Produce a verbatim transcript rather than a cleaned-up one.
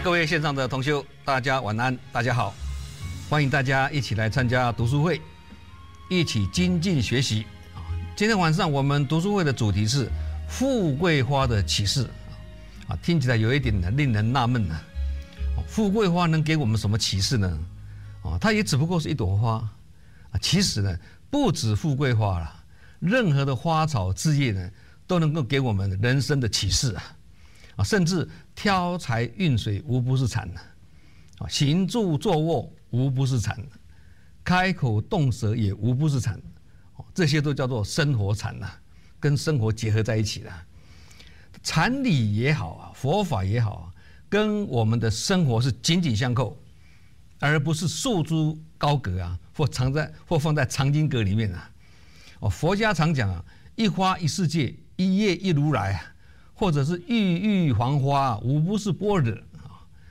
各位线上的同修，大家晚安，大家好，欢迎大家一起来参加读书会，一起精进学习。今天晚上我们读书会的主题是富贵花的启示，啊，听起来有一点令人纳闷呢。富贵花能给我们什么启示呢？啊，它也只不过是一朵花，啊，其实呢，不止富贵花了，任何的花草枝叶呢，都能够给我们人生的启示啊。啊，甚至挑财运水无不是财，啊，行住坐卧无不是财，开口动舌也无不是财，这些都叫做生活禅呐，跟生活结合在一起的。禅理也好啊，佛法也好啊，跟我们的生活是紧紧相扣，而不是束诸高阁啊，或藏在或放在藏经阁里面啊。哦，佛家常讲啊，一花一世界，一叶一如来啊。或者是郁郁黄花，无不是般若